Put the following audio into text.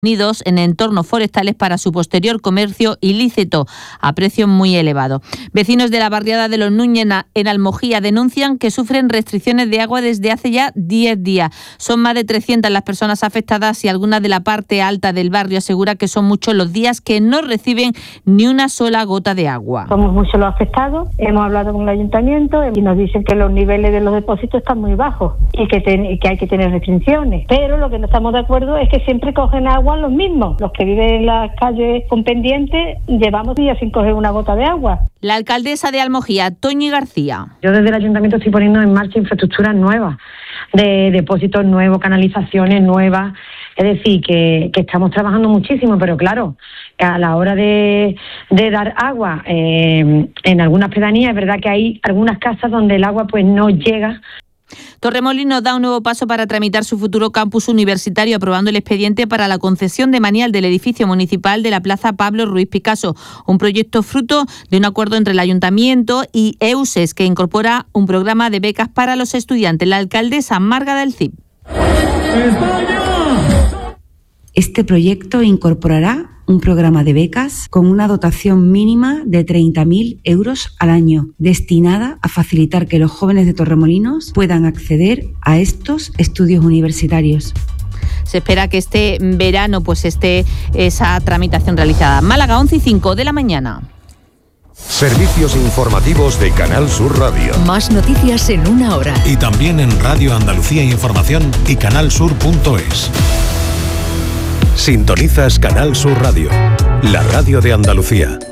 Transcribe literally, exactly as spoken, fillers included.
Unidos en entornos forestales para su posterior comercio ilícito a precio muy elevado. Vecinos de la barriada de Los Núñez en Almojía denuncian que sufren restricciones de agua desde hace ya diez días. Son más de trescientas las personas afectadas y algunas de la parte alta del barrio asegura que son muchos los días que no reciben ni una sola gota de agua. Somos muchos los afectados, hemos hablado con el ayuntamiento y nos dicen que los niveles de los depósitos están muy bajos y que, ten, que hay que tener restricciones, pero lo que no estamos de acuerdo es que siempre cogen agua los mismos. Los que viven en las calles con pendientes llevamos días sin coger una gota de agua. La alcaldesa de Almojía, Toñi García. Yo desde el ayuntamiento estoy poniendo en marcha infraestructuras nuevas, de depósitos nuevos, canalizaciones nuevas. Es decir, que, que estamos trabajando muchísimo, pero claro, a la hora de, de dar agua eh, en algunas pedanías, es verdad que hay algunas casas donde el agua pues no llega. Torremolinos da un nuevo paso para tramitar su futuro campus universitario, aprobando el expediente para la concesión de manial del edificio municipal de la Plaza Pablo Ruiz Picasso, un proyecto fruto de un acuerdo entre el Ayuntamiento y EUSES que incorpora un programa de becas para los estudiantes. La alcaldesa Marga del Cid. Este proyecto incorporará un programa de becas con una dotación mínima de treinta mil euros al año, destinada a facilitar que los jóvenes de Torremolinos puedan acceder a estos estudios universitarios. Se espera que este verano pues esté esa tramitación realizada. Málaga, once y cinco de la mañana. Servicios informativos de Canal Sur Radio. Más noticias en una hora. Y también en Radio Andalucía Información y canalsur punto es. Sintonizas Canal Sur Radio, la radio de Andalucía.